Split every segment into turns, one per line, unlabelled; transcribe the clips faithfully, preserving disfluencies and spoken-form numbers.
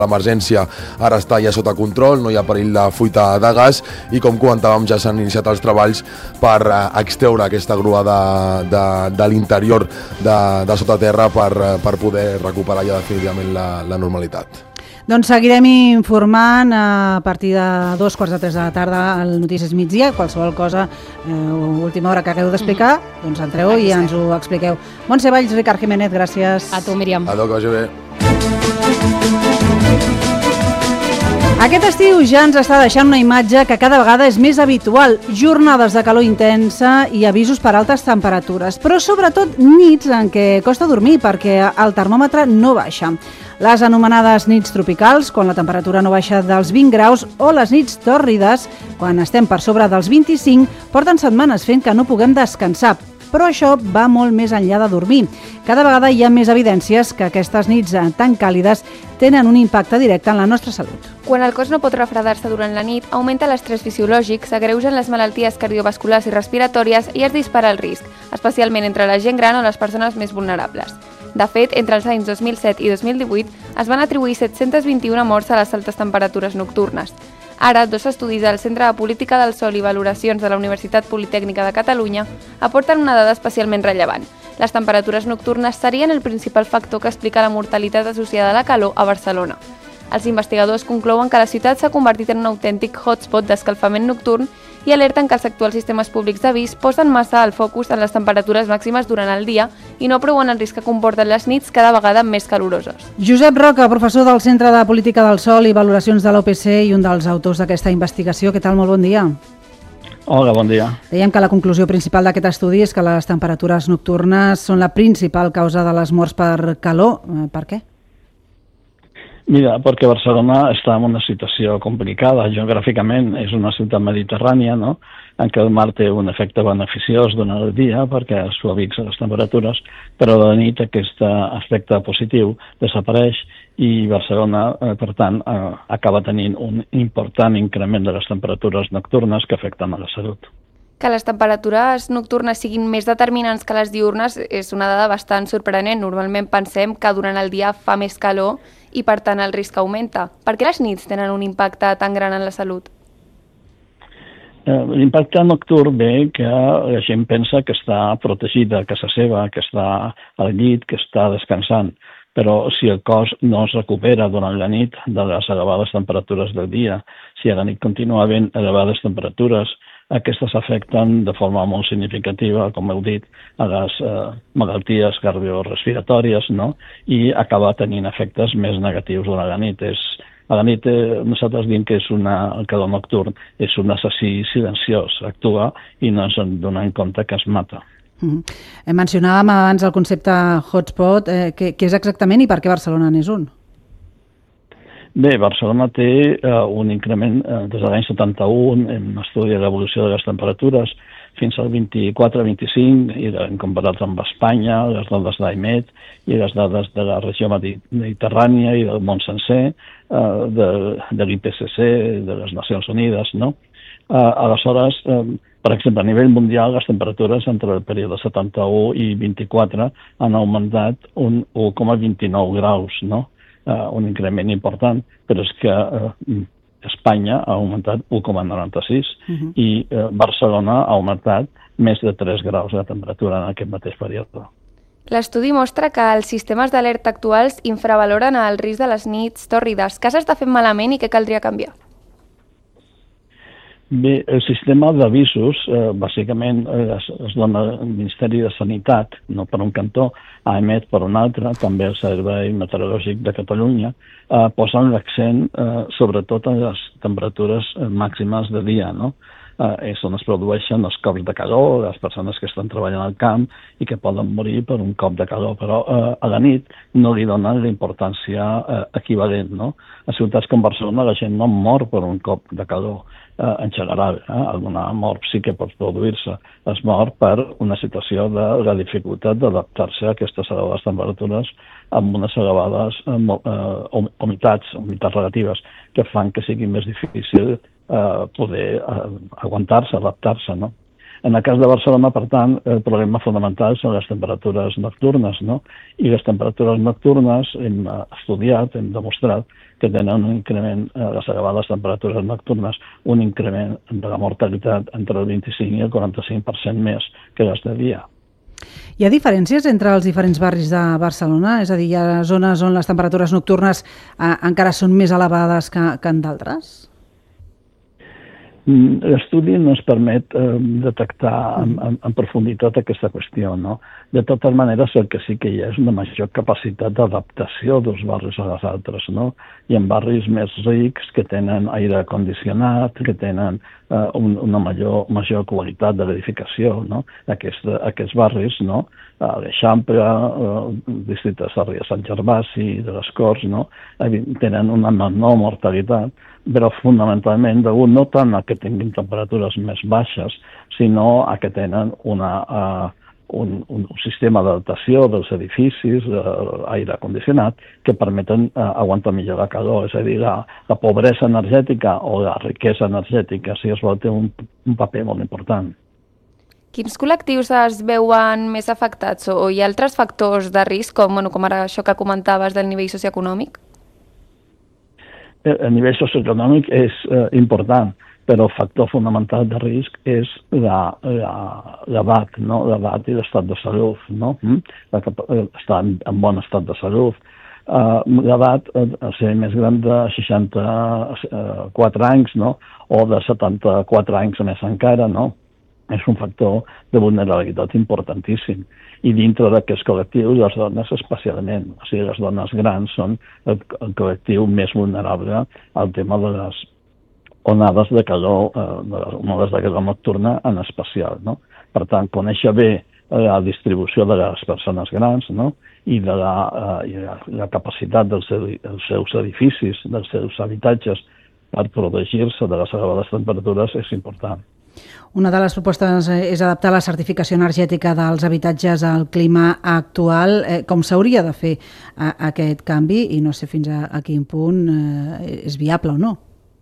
L'emergència ara està ja sota control, no hi ha perill de fuita de gas i, com comentàvem, ja s'han iniciat els treballs per extreure aquesta grua de, de, de l'interior de, de sota terra per, per poder recuperar ja definitivament la, la normalitat.
Doncs seguirem informant a partir de dos quarts de tres de la tarda al Notícies Migdia. Qualsevol cosa, eh, última hora que hagueu d'explicar, mm-hmm. doncs entreu i ens ho expliqueu. Montse Valls, Ricard Jiménez, gràcies.
A tu, Míriam.
Adéu, que vagi bé.
Aquest estiu ja ens està deixant una imatge que cada vegada és més habitual. Jornades de calor intensa i avisos per altes temperatures, però sobretot nits en què costa dormir perquè el termòmetre no baixa. Les anomenades nits tropicals, quan la temperatura no baixa dels vint graus, o les nits tòrrides, quan estem per sobre dels vint-i-cinc, porten setmanes fent que no puguem descansar. Però això va molt més enllà de dormir. Cada vegada hi ha més evidències que aquestes nits tan càlides tenen un impacte directe en la nostra salut.
Quan el cos no pot refredar-se durant la nit, augmenta l'estrès fisiològic, s'agreugen les malalties cardiovasculars i respiratòries i es dispara el risc, especialment entre la gent gran o les persones més vulnerables. De fet, entre els anys dos mil set i dos mil divuit es van atribuir set-cents vint-i-una morts a les altes temperatures nocturnes. Ara, dos estudis del Centre de Política del Sol i Valoracions de la Universitat Politècnica de Catalunya aporten una dada especialment rellevant. Les temperatures nocturnes serien el principal factor que explica la mortalitat associada a la calor a Barcelona. Els investigadors conclouen que la ciutat s'ha convertit en un autèntic hotspot d'escalfament nocturn i alerten que els actuals sistemes públics d'avís posen massa el focus en les temperatures màximes durant el dia i no prou en el risc que comporten les nits cada vegada més caloroses.
Josep Roca, professor del Centre de Política del Sol i Valoracions de l'O P C i un dels autors d'aquesta investigació. Què tal? Molt bon dia.
Hola, bon dia.
Dèiem que la conclusió principal d'aquest estudi és que les temperatures nocturnes són la principal causa de les morts per calor. Per què?
Mira, perquè Barcelona està en una situació complicada. Geogràficament és una ciutat mediterrània, no?, en què el mar té un efecte beneficiós durant el dia perquè suavitza les temperatures, però a la nit aquest aspecte positiu desapareix i Barcelona, eh, per tant, eh, acaba tenint un important increment de les temperatures nocturnes que afecten a la salut.
Que les temperatures nocturnes siguin més determinants que les diurnes és una dada bastant sorprenent. Normalment pensem que durant el dia fa més calor i, per tant, el risc augmenta. Per què les nits tenen un impacte tan gran en la salut?
Eh, l'impacte nocturn ve que la gent pensa que està protegida a casa seva, que està al llit, que està descansant. Però si el cos no es recupera durant la nit de les elevades temperatures del dia, si a la nit continua havent elevades temperatures, aquestes afecten de forma molt significativa, com heu dit, a les eh, malalties cardiorrespiratòries, no?, i acaba tenint efectes més negatius durant la nit. És, a la nit eh, nosaltres diem que és una, el calor nocturn és un assassí silenciós, actua i no ens en donem compte que es mata.
Mm-hmm. Mencionàvem abans el concepte hotspot. Eh, què, què és exactament i per què Barcelona n'és un?
Bé, Barcelona té eh, un increment eh, des de l'any setanta-un en un estudi de l'evolució de les temperatures fins al vint-i-quatre vint-i-cinc i hem comparat amb Espanya, les dades d'AEMET i les dades de la regió mediterrània i del món sencer, eh, de, de l'I P C C, de les Nacions Unides, no? Eh, aleshores, eh, per exemple, a nivell mundial, les temperatures entre el període setanta-u i vint-i-quatre han augmentat un u coma vint-i-nou graus, no? Uh, un increment important, però és que uh, Espanya ha augmentat u coma noranta-sis uh-huh. i uh, Barcelona ha augmentat més de tres graus de temperatura en aquest mateix període.
L'estudi mostra que els sistemes d'alerta actuals infravaloren el risc de les nits tòrrides. Què s'està fent malament i què caldria canviar?
Bé, el sistema d'avisos, eh, bàsicament, eh, es, es dona al Ministeri de Sanitat, no per un cantó, AEMET per un altre, també el Servei Meteorològic de Catalunya, eh, posen l'accent eh, sobretot en les temperatures eh, màximes de dia, no? Eh, és on es produeixen els cops de calor, les persones que estan treballant al camp i que poden morir per un cop de calor, però eh, a la nit no li donen la importància eh, equivalent, no? A ciutats com Barcelona la gent no mor per un cop de calor, eh, en general, eh? Alguna mort sí que pot produir-se, es mor per una situació de la dificultat d'adaptar-se a aquestes elevades temperatures amb unes elevades eh, eh, humitats, humitats relatives, que fan que sigui més difícil eh, poder eh, aguantar-se, adaptar-se, no? En el cas de Barcelona, per tant, el problema fonamental són les temperatures nocturnes, no? I les temperatures nocturnes hem estudiat, hem demostrat que tenen un increment, les elevades temperatures nocturnes, un increment de la mortalitat entre el vint-i-cinc i el quaranta-cinc per cent més que les de dia.
Hi ha diferències entre els diferents barris de Barcelona? És a dir, hi ha zones on les temperatures nocturnes eh, encara són més elevades que, que en d'altres?
L'estudi no ens permet eh, detectar en, en, en profunditat aquesta qüestió, no? De totes maneres, el que sí que hi ha és una major capacitat d'adaptació dels barris a les altres, no? Hi ha barris més rics que tenen aire condicionat, que tenen eh, un, una major, major qualitat de l'edificació, no? Aquest, aquests barris, no? A l'Eixample, el districte de Sarrià, Sant Gervasi, de les Corts, no? Tenen una menor mortalitat, però fonamentalment degut no tant a que tinguin temperatures més baixes, sinó a que tenen una, uh, un, un sistema d'adaptació dels edificis, uh, aire condicionat, que permeten uh, aguantar millor la calor. És a dir, la, la pobresa energètica o la riquesa energètica, si es vol, té un, un paper molt important.
Quins col·lectius es veuen més afectats o hi ha altres factors de risc, com, bueno, com ara això que comentaves del nivell socioeconòmic?
El nivell socioeconòmic és eh, important, però el factor fonamental de risc és l'edat, no? L'edat i l'estat de salut, no? Estar en, en bon estat de salut. Uh, l'edat, uh, ser més gran de seixanta-quatre anys, no? O de setanta-quatre anys o més encara, no? És un factor de vulnerabilitat importantíssim. I dintre d'aquests col·lectius, les dones especialment. O sigui, les dones grans són el, el col·lectiu més vulnerable al tema de les onades de calor, eh, de les onades de calor nocturna en especial, no? Per tant, conèixer bé la distribució de les persones grans, no? I de la, eh, i la, la capacitat dels, dels seus edificis, dels seus habitatges per protegir-se de les elevades temperatures és important.
Una de les propostes és adaptar la certificació energètica dels habitatges al clima actual. Eh, com s'hauria de fer a, a aquest canvi? I no sé fins a, a quin punt eh, és viable o no.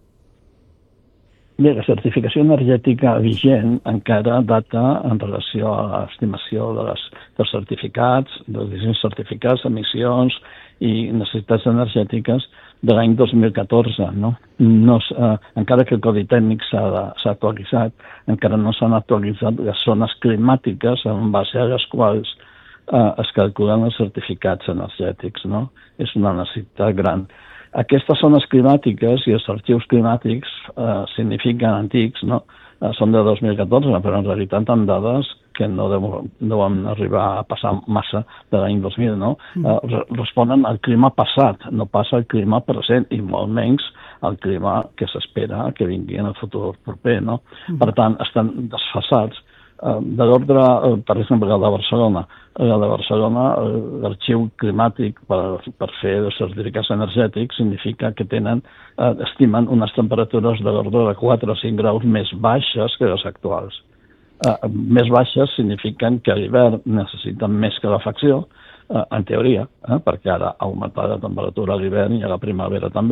Bé, la certificació energètica vigent encara data en relació a l'estimació de les, dels certificats, dels distints certificats, emissions i necessitats energètiques de l'any dos mil catorze, no? No eh, encara que el codi tècnic s'ha actualitzat, encara no s'han actualitzat les zones climàtiques en base a les quals eh, es calculen els certificats energètics, no? És una necessitat gran. Aquestes zones climàtiques i els arxius climàtics eh, signifiquen antics, no? Eh, són de dos mil catorze, però en realitat amb dades que no deuen, deuen arribar a passar massa de l'any dos mil, no? Mm. Eh, responen al clima passat, no passa al clima present i molt menys al clima que s'espera que vingui en el futur proper, no? Mm. Per tant, estan desfasats. Eh, de l'ordre, eh, per exemple, el de Barcelona. El de Barcelona, eh, l'arxiu climàtic per, per fer els certificats energètics significa que tenen, eh, estimen unes temperatures de l'ordre de quatre o cinc graus més baixes que les actuals. Uh, més baixes signifiquen que a l'hivern necessiten més calefacció, uh, en teoria, eh, perquè ara ha augmentat la temperatura a l'hivern i a la primavera també,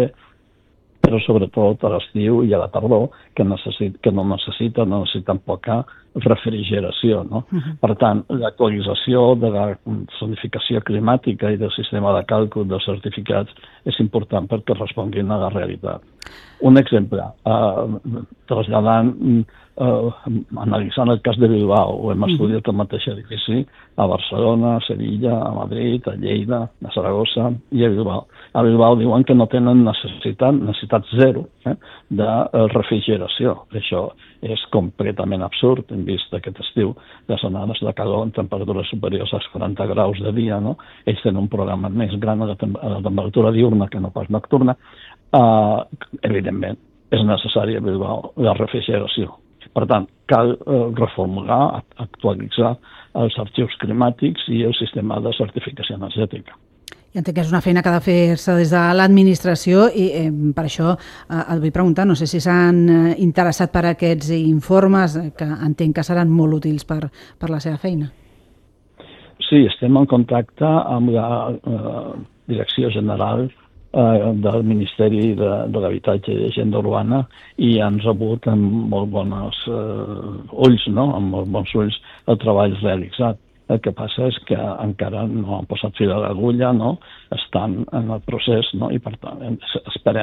però sobretot a l'estiu i a la tardor, que, necessit, que no necessiten, no necessiten poca refrigeració, no? Uh-huh. Per tant, l'actualització de la zonificació climàtica i del sistema de càlcul dels certificats és important perquè responguin a la realitat. Un exemple, eh, traslladant, eh, analitzant el cas de Bilbao, ho hem estudiat al mateix edifici a Barcelona, a Sevilla, a Madrid, a Lleida, a Saragossa i a Bilbao. A Bilbao diuen que no tenen necessitat, necessitat zero eh, de refrigeració. Això és completament absurd, hem vist aquest estiu les onades de calor en temperatures superiors als quaranta graus de dia, no? Ells tenen un programa més gran a la, tem a la temperatura diurna que no pas nocturna. Uh, evidentment, és necessària a Bilbao la refrigeració. Per tant, cal uh, reformular, actualitzar els arxius climàtics i el sistema de certificació energètica.
I entenc que és una feina que ha de fer-se des de l'administració i eh, per això eh, et vull preguntar, no sé si s'han eh, interessat per aquests informes que entenc que seran molt útils per, per la seva feina.
Sí, estem en contacte amb la eh, Direcció General eh, del Ministeri de, de l'Habitatge i Agenda Urbana i han rebut amb molt bons eh, ulls, no? amb molt bons ulls el treball realitzat. El que passa és que encara no han posat fil a l'agulla, no? Estan en el procés, no? I per tant esperem